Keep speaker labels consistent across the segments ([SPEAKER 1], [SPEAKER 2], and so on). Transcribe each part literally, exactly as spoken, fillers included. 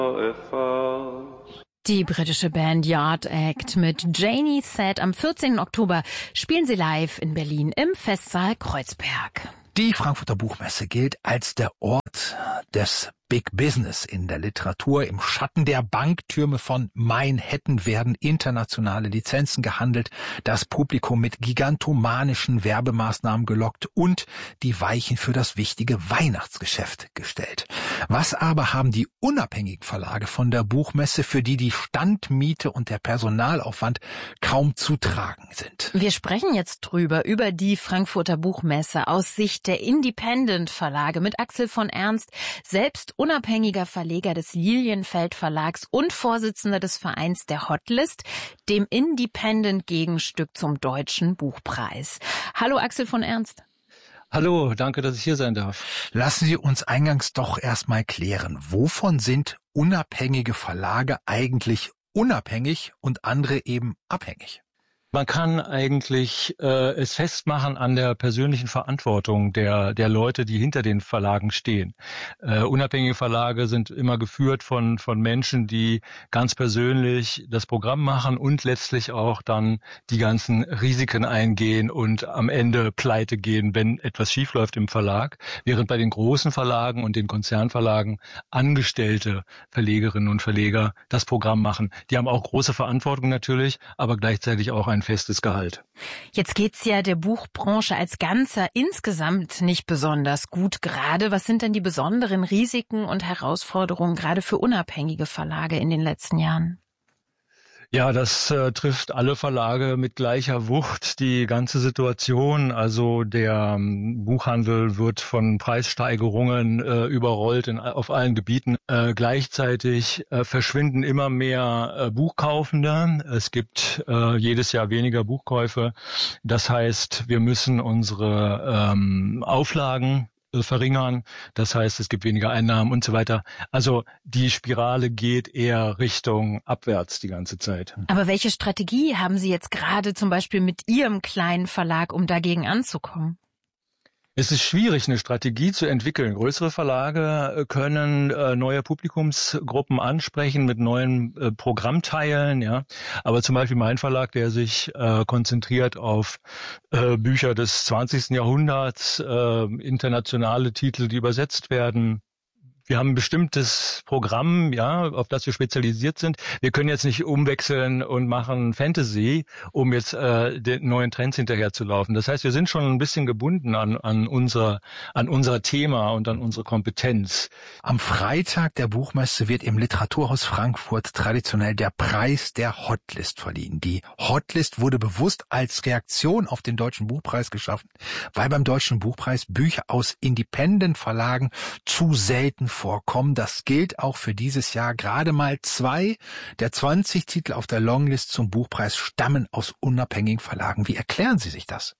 [SPEAKER 1] Die britische Band Yard Act mit Janie Said. Am vierzehnten Oktober spielen sie live in Berlin im Festsaal Kreuzberg.
[SPEAKER 2] Die Frankfurter Buchmesse gilt als der Ort des Big Business in der Literatur. Im Schatten der Banktürme von Manhattan werden internationale Lizenzen gehandelt, das Publikum mit gigantomanischen Werbemaßnahmen gelockt und die Weichen für das wichtige Weihnachtsgeschäft gestellt. Was aber haben die unabhängigen Verlage von der Buchmesse, für die die Standmiete und der Personalaufwand kaum zu tragen sind?
[SPEAKER 1] Wir sprechen jetzt drüber, über die Frankfurter Buchmesse aus Sicht der Independent-Verlage mit Axel von Ernst, selbst unabhängiger Verleger des Lilienfeld Verlags und Vorsitzender des Vereins der Hotlist, dem Independent-Gegenstück zum Deutschen Buchpreis. Hallo Axel von Ernst.
[SPEAKER 3] Hallo, danke, dass ich hier sein darf.
[SPEAKER 2] Lassen Sie uns eingangs doch erstmal klären, wovon sind unabhängige Verlage eigentlich unabhängig und andere eben abhängig?
[SPEAKER 3] Man kann eigentlich äh, es festmachen an der persönlichen Verantwortung der der Leute, die hinter den Verlagen stehen. Äh, unabhängige Verlage sind immer geführt von von Menschen, die ganz persönlich das Programm machen und letztlich auch dann die ganzen Risiken eingehen und am Ende pleite gehen, wenn etwas schiefläuft im Verlag. Während bei den großen Verlagen und den Konzernverlagen angestellte Verlegerinnen und Verleger das Programm machen. Die haben auch große Verantwortung natürlich, aber gleichzeitig auch ein festes Gehalt.
[SPEAKER 1] Jetzt geht's ja der Buchbranche als Ganzer insgesamt nicht besonders gut gerade. Was sind denn die besonderen Risiken und Herausforderungen gerade für unabhängige Verlage in den letzten Jahren?
[SPEAKER 3] Ja, das äh, trifft alle Verlage mit gleicher Wucht. Die ganze Situation, also der ähm, Buchhandel wird von Preissteigerungen äh, überrollt in, auf allen Gebieten. Äh, gleichzeitig äh, verschwinden immer mehr äh, Buchkaufende. Es gibt äh, jedes Jahr weniger Buchkäufe. Das heißt, wir müssen unsere ähm, Auflagen verringern. Das heißt, es gibt weniger Einnahmen und so weiter. Also die Spirale geht eher Richtung abwärts die ganze Zeit.
[SPEAKER 1] Aber welche Strategie haben Sie jetzt gerade zum Beispiel mit Ihrem kleinen Verlag, um dagegen anzukommen?
[SPEAKER 3] Es ist schwierig, eine Strategie zu entwickeln. Größere Verlage können äh, neue Publikumsgruppen ansprechen mit neuen äh, Programmteilen, ja. Aber zum Beispiel mein Verlag, der sich äh, konzentriert auf äh, Bücher des zwanzigsten Jahrhunderts, äh, internationale Titel, die übersetzt werden. Wir haben ein bestimmtes Programm, ja, auf das wir spezialisiert sind. Wir können jetzt nicht umwechseln und machen Fantasy, um jetzt äh, den neuen Trends hinterherzulaufen. Das heißt, wir sind schon ein bisschen gebunden an, an unser an unser Thema und an unsere Kompetenz.
[SPEAKER 2] Am Freitag der Buchmesse wird im Literaturhaus Frankfurt traditionell der Preis der Hotlist verliehen. Die Hotlist wurde bewusst als Reaktion auf den Deutschen Buchpreis geschaffen, weil beim Deutschen Buchpreis Bücher aus Independent-Verlagen zu selten vorkommen. Das gilt auch für dieses Jahr. Gerade mal zwei der zwanzig Titel auf der Longlist zum Buchpreis stammen aus unabhängigen Verlagen. Wie erklären Sie sich das?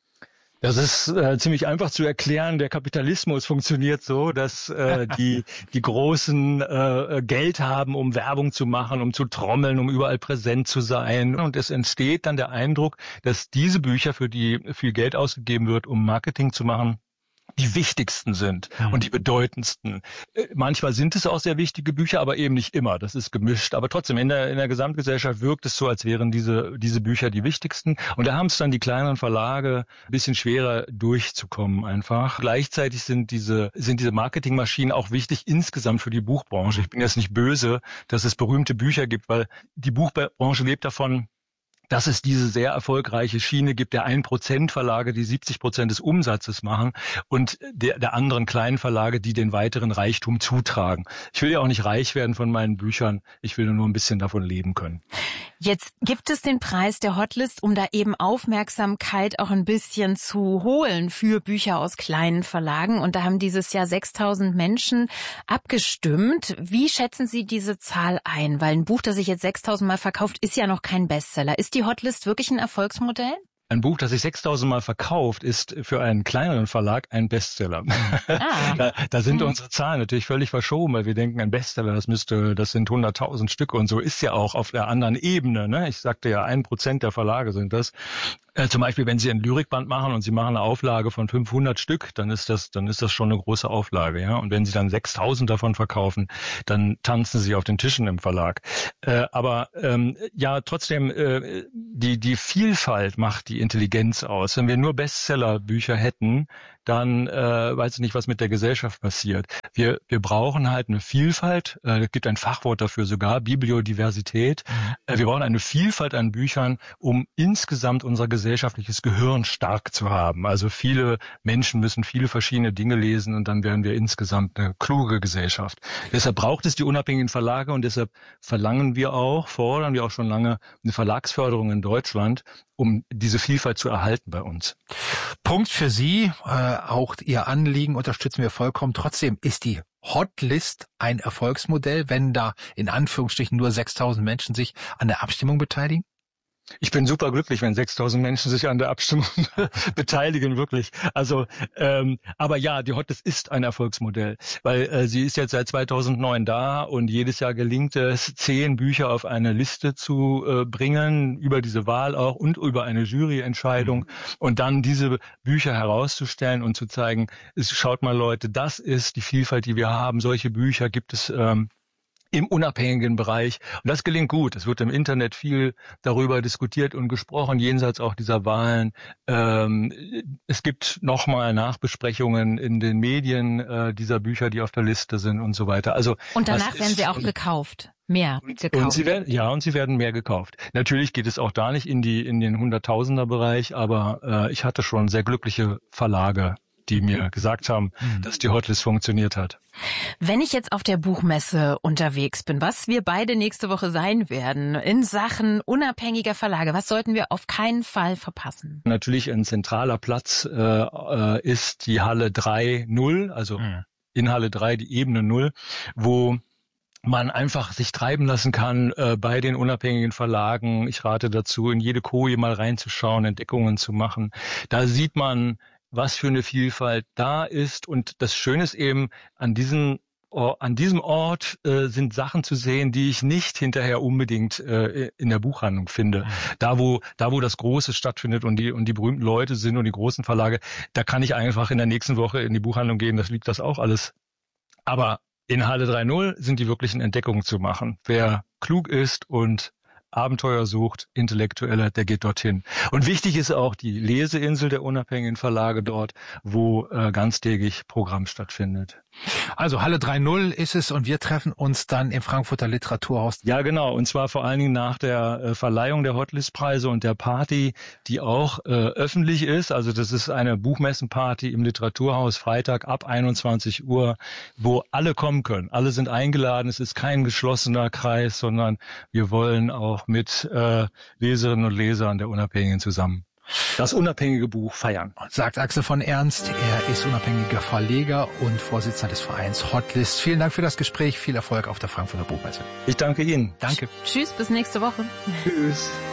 [SPEAKER 3] Das ist äh, ziemlich einfach zu erklären. Der Kapitalismus funktioniert so, dass äh, die die Großen äh, Geld haben, um Werbung zu machen, um zu trommeln, um überall präsent zu sein. Und es entsteht dann der Eindruck, dass diese Bücher, für die viel Geld ausgegeben wird, um Marketing zu machen, die wichtigsten sind und die bedeutendsten. Manchmal sind es auch sehr wichtige Bücher, aber eben nicht immer. Das ist gemischt. Aber trotzdem, in der, in der Gesamtgesellschaft wirkt es so, als wären diese, diese Bücher die wichtigsten. Und da haben es dann die kleineren Verlage ein bisschen schwerer durchzukommen einfach. Gleichzeitig sind diese, sind diese Marketingmaschinen auch wichtig insgesamt für die Buchbranche. Ich bin jetzt nicht böse, dass es berühmte Bücher gibt, weil die Buchbranche lebt davon, dass es diese sehr erfolgreiche Schiene gibt, der ein Prozent Verlage, die siebzig Prozent des Umsatzes machen und der, der anderen kleinen Verlage, die den weiteren Reichtum zutragen. Ich will ja auch nicht reich werden von meinen Büchern, ich will nur ein bisschen davon leben können.
[SPEAKER 1] Jetzt gibt es den Preis der Hotlist, um da eben Aufmerksamkeit auch ein bisschen zu holen für Bücher aus kleinen Verlagen. Und da haben dieses Jahr sechstausend Menschen abgestimmt. Wie schätzen Sie diese Zahl ein? Weil ein Buch, das sich jetzt sechstausend Mal verkauft, ist ja noch kein Bestseller. Ist die Hotlist wirklich ein Erfolgsmodell?
[SPEAKER 3] Ein Buch, das sich sechstausend Mal verkauft, ist für einen kleineren Verlag ein Bestseller. Ah. da, da sind hm. unsere Zahlen natürlich völlig verschoben, weil wir denken, ein Bestseller, das müsste, das sind hunderttausend Stücke und so ist ja auch auf der anderen Ebene. Ne? Ich sagte ja, ein Prozent der Verlage sind das. Äh, zum Beispiel, wenn Sie ein Lyrikband machen und Sie machen eine Auflage von fünfhundert Stück, dann ist das, dann ist das schon eine große Auflage, ja. Und wenn Sie dann sechstausend davon verkaufen, dann tanzen Sie auf den Tischen im Verlag. Äh, aber ähm, ja, trotzdem, äh, die die Vielfalt macht die Intelligenz aus. Wenn wir nur Bestsellerbücher hätten, dann äh, weiß ich nicht, was mit der Gesellschaft passiert. Wir wir brauchen halt eine Vielfalt. Äh, es gibt ein Fachwort dafür sogar, Bibliodiversität. Mhm. Äh, wir brauchen eine Vielfalt an Büchern, um insgesamt unser gesellschaftliches Gehirn stark zu haben. Also viele Menschen müssen viele verschiedene Dinge lesen und dann werden wir insgesamt eine kluge Gesellschaft. Deshalb braucht es die unabhängigen Verlage und deshalb verlangen wir auch, fordern wir auch schon lange eine Verlagsförderung in Deutschland, um diese Vielfalt zu erhalten bei uns.
[SPEAKER 2] Punkt für Sie, äh, auch Ihr Anliegen unterstützen wir vollkommen. Trotzdem ist die Hotlist ein Erfolgsmodell, wenn da in Anführungsstrichen nur sechstausend Menschen sich an der Abstimmung beteiligen?
[SPEAKER 3] Ich bin super glücklich, wenn sechstausend Menschen sich an der Abstimmung beteiligen, wirklich. Also, ähm, aber ja, die Hotlist ist ein Erfolgsmodell, weil äh, sie ist jetzt seit zweitausendneun da und jedes Jahr gelingt es, zehn Bücher auf eine Liste zu äh, bringen, über diese Wahl auch und über eine Juryentscheidung, mhm. und dann diese Bücher herauszustellen und zu zeigen, es, schaut mal Leute, das ist die Vielfalt, die wir haben. Solche Bücher gibt es ähm, im unabhängigen Bereich. Und das gelingt gut. Es wird im Internet viel darüber diskutiert und gesprochen, jenseits auch dieser Wahlen. Ähm, es gibt nochmal Nachbesprechungen in den Medien äh, dieser Bücher, die auf der Liste sind und so weiter. Also
[SPEAKER 1] und danach werden sie auch gekauft. Mehr gekauft.
[SPEAKER 3] Und sie werden, ja, und sie werden mehr gekauft. Natürlich geht es auch da nicht in die in den Hunderttausender-Bereich, aber äh, ich hatte schon sehr glückliche Verlage, die mir gesagt haben, mhm. dass die Hotlist funktioniert hat.
[SPEAKER 1] Wenn ich jetzt auf der Buchmesse unterwegs bin, was wir beide nächste Woche sein werden, in Sachen unabhängiger Verlage, was sollten wir auf keinen Fall verpassen?
[SPEAKER 3] Natürlich ein zentraler Platz äh, ist die Halle drei null, also mhm. in Halle drei die Ebene null, wo man einfach sich treiben lassen kann äh, bei den unabhängigen Verlagen. Ich rate dazu, in jede Koje mal reinzuschauen, Entdeckungen zu machen. Da sieht man, was für eine Vielfalt da ist. Und das Schöne ist eben, an diesem, an diesem Ort äh, sind Sachen zu sehen, die ich nicht hinterher unbedingt äh, in der Buchhandlung finde. Da, wo da wo das Große stattfindet und die und die berühmten Leute sind und die großen Verlage, da kann ich einfach in der nächsten Woche in die Buchhandlung gehen, das liegt das auch alles. Aber in Halle drei null sind die wirklichen Entdeckungen zu machen. Wer klug ist und Abenteuer sucht, Intellektueller, der geht dorthin. Und wichtig ist auch die Leseinsel der unabhängigen Verlage dort, wo äh, ganztägig Programm stattfindet.
[SPEAKER 2] Also Halle drei null ist es und wir treffen uns dann im Frankfurter Literaturhaus.
[SPEAKER 3] Ja, genau. Und zwar vor allen Dingen nach der äh, Verleihung der Hotlist-Preise und der Party, die auch äh, öffentlich ist. Also das ist eine Buchmessenparty im Literaturhaus Freitag ab einundzwanzig Uhr, wo alle kommen können. Alle sind eingeladen. Es ist kein geschlossener Kreis, sondern wir wollen auch mit äh, Leserinnen und Lesern der Unabhängigen zusammen das unabhängige Buch feiern.
[SPEAKER 2] Sagt Axel von Ernst. Er ist unabhängiger Verleger und Vorsitzender des Vereins Hotlist. Vielen Dank für das Gespräch. Viel Erfolg auf der Frankfurter Buchmesse.
[SPEAKER 3] Ich danke Ihnen.
[SPEAKER 2] Danke.
[SPEAKER 1] Tschüss, bis nächste Woche.
[SPEAKER 3] Tschüss.